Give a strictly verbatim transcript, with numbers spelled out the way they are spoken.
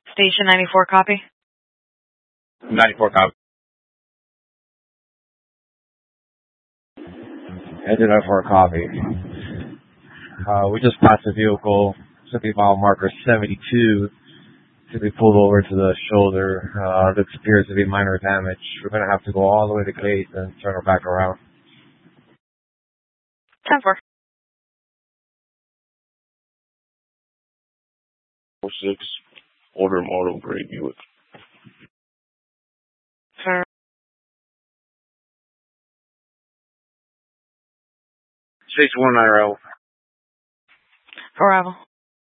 Station ninety-four, copy. ninety-four, copy. Engine ninety-four, copy. Uh, we just passed a vehicle, Pacific mile marker seventy-two. To be pulled over to the shoulder. Uh, this appears to be minor damage. We're going to have to go all the way to the gate and turn her back around. ten four. four six, order model grade Buick. Sir. six one nine Arrival. Arrival.